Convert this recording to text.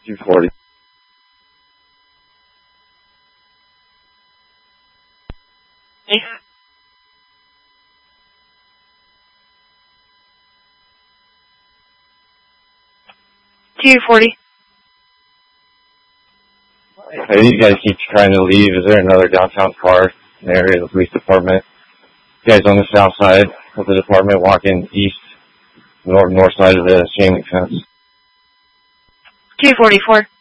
240. Hey, you guys keep trying to leave. Is there another downtown car in the area of the police department? You guys on the south side of the department walking east, north side of the chain link fence. 244.